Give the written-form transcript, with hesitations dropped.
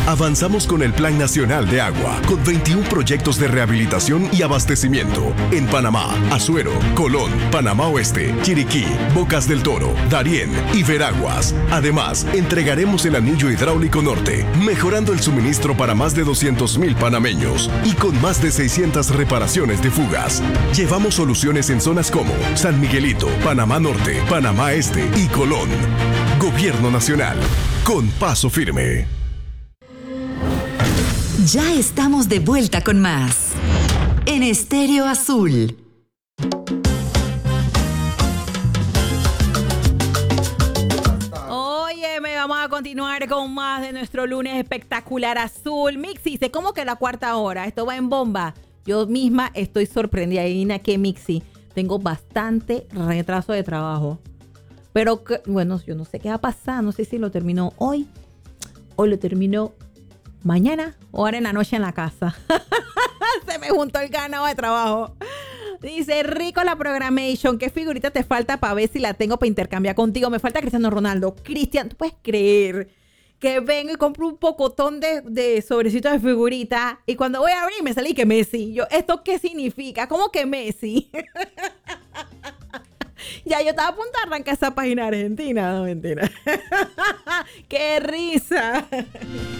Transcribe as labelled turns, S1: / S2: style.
S1: Avanzamos con el Plan Nacional de Agua, con 21 proyectos de rehabilitación y abastecimiento en Panamá, Azuero, Colón, Panamá Oeste, Chiriquí, Bocas del Toro, Darién y Veraguas. Además, entregaremos el anillo hidráulico norte, mejorando el suministro para más de 200,000 panameños y con más de 600 reparaciones de fugas. Llevamos soluciones en zonas como San Miguelito, Panamá Norte, Panamá Este y Colón. Gobierno Nacional, con paso firme.
S2: Ya estamos de vuelta con más en Estéreo Azul.
S3: Vamos a continuar con más de nuestro lunes espectacular azul. Mixi dice, ¿cómo que la cuarta hora? Esto va en bomba. Yo misma estoy sorprendida. Adivina qué, Mixi. Tengo bastante retraso de trabajo. Pero, bueno, yo no sé qué va a pasar. No sé si lo termino hoy o lo termino mañana o ahora en la noche en la casa. Se me juntó el ganado de trabajo. Dice, rico la programation. ¿Qué figurita te falta para ver si la tengo para intercambiar contigo? Me falta Cristiano Ronaldo. Cristian, ¿tú puedes creer que vengo y compro un pocotón de sobrecitos de figurita y cuando voy a abrir me salí que Messi? Yo, ¿esto qué significa? ¿Cómo que Messi? Ya yo estaba a punto de arrancar esa página argentina. No, mentira. ¡Qué risa!